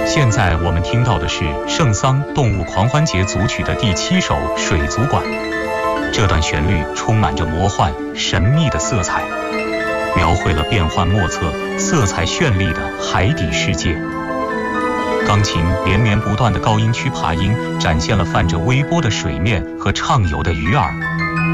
现在我们听到的是圣桑动物狂欢节组曲的第7首《水族馆》。这段旋律充满着魔幻、神秘的色彩，描绘了变幻莫测、色彩绚丽的海底世界。钢琴连绵不断的高音区爬音，展现了泛着微波的水面和畅游的鱼儿。